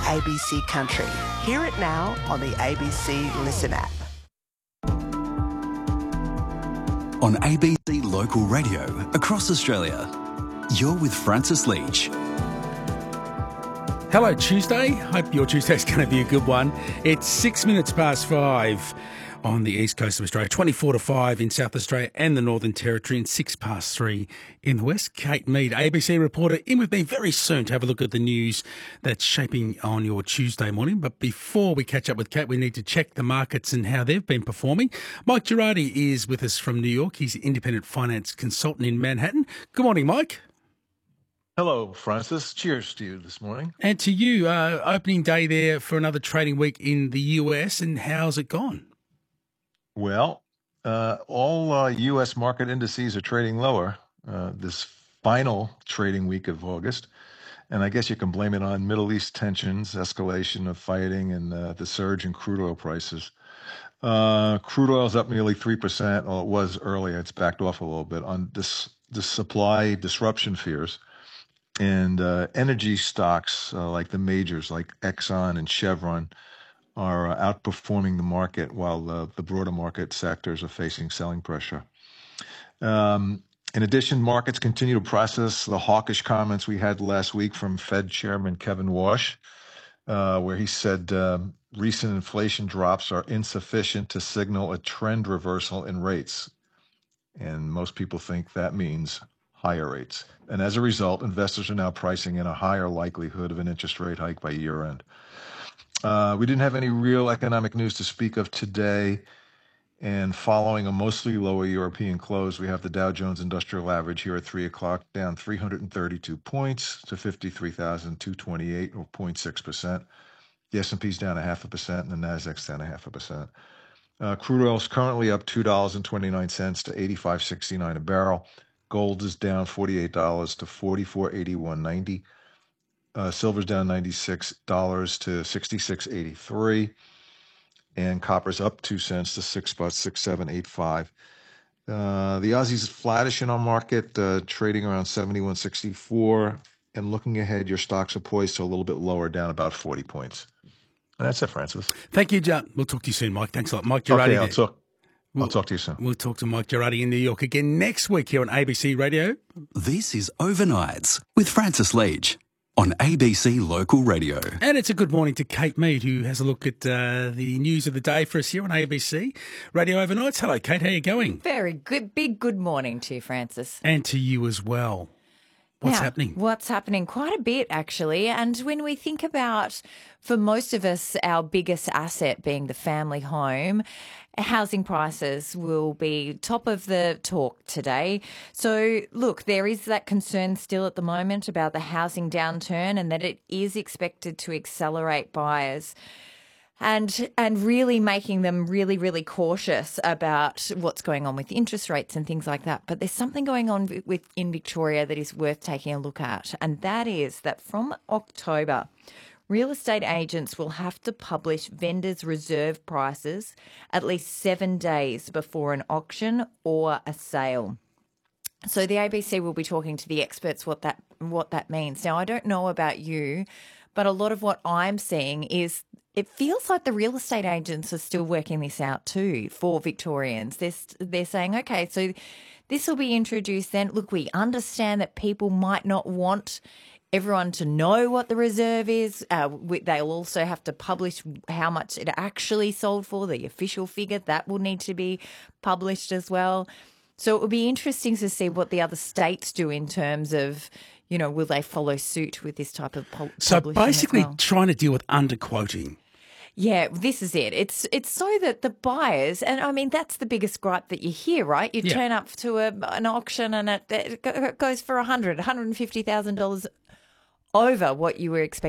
ABC Country. Hear it now on the ABC Listen app. On ABC Local Radio across Australia, you're with Francis Leach. Hello, Tuesday. Hope your Tuesday's going to be a good one. It's 6 minutes past 5 on the east coast of Australia, 24 to 5 in South Australia and the Northern Territory, and 6 past 3 in the west. Kate Mead, ABC reporter, in with me very soon to have a look at the news that's shaping on your Tuesday morning. But before we catch up with Kate, we need to check the markets and how they've been performing. Mike Girardi is with us from New York. He's an independent finance consultant in Manhattan. Good morning, Mike. Hello, Francis. Cheers to you this morning. And to you, opening day there for another trading week in the US, and how's it gone? Well, all U.S. market indices are trading lower this final trading week of August. And I guess you can blame it on Middle East tensions, escalation of fighting, and the surge in crude oil prices. Crude oil is up nearly 3%. Well, it was earlier. It's backed off a little bit on the supply disruption fears. And energy stocks like the majors, like Exxon and Chevron, are outperforming the market while the broader market sectors are facing selling pressure. In addition, markets continue to process the hawkish comments we had last week from Fed Chairman Kevin Warsh, where he said recent inflation drops are insufficient to signal a trend reversal in rates. And most people think that means higher rates. And as a result, investors are now pricing in a higher likelihood of an interest rate hike by year end. We didn't have any real economic news to speak of today. And following a mostly lower European close, we have the Dow Jones Industrial Average here at 3 o'clock, down 332 points to 53,228, or 0.6%. The S&P's down 0.5%, and the Nasdaq's down 0.5%. Crude oil is currently up $2.29 to $85.69 a barrel. Gold is down $48 to $44.8190. Silver's down $96 to $66.83. And copper's up 2 cents to $6.6785. The Aussie's flattish in our market, trading around 71.64. And looking ahead, your stocks are poised to a little bit lower, down about 40 points. And that's it, Francis. Thank you, John. We'll talk to you soon, Mike. Thanks a lot. Mike Girardi. Okay, I'll talk to you soon. We'll talk to Mike Girardi in New York again next week here on ABC Radio. This is Overnights with Francis Leach on ABC Local Radio. And it's a good morning to Kate Mead, who has a look at the news of the day for us here on ABC Radio Overnights. Hello, Kate. How are you going? Very good. Big good morning to you, Francis. And to you as well. What's happening? What's happening? Quite a bit, actually. And when we think about, for most of us, our biggest asset being the family home, housing prices will be top of the talk today. So, look, there is that concern still at the moment about the housing downturn and that it is expected to accelerate buyers. And really making them really, really cautious about what's going on with interest rates and things like that. But there's something going on in Victoria that is worth taking a look at, and that is that from October, real estate agents will have to publish vendors' reserve prices at least 7 days before an auction or a sale. So the ABC will be talking to the experts what that means. Now, I don't know about you, but a lot of what I'm seeing is it feels like the real estate agents are still working this out too for Victorians. They're saying, okay, so this will be introduced then. Look, we understand that people might not want everyone to know what the reserve is. They'll also have to publish how much it actually sold for, the official figure. That will need to be published as well. So it will be interesting to see what the other states do in terms of, you know, will they follow suit with this type of publishing? So basically trying to deal with underquoting. Yeah, this is it. It's so that the buyers, and I mean, that's the biggest gripe that you hear, right? You turn up to an auction and it goes for $150,000 over what you were expecting